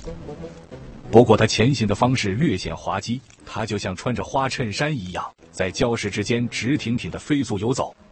不过他前行的方式略显滑稽，他就像穿着花衬衫一样，在礁石之间直挺挺地飞速游走。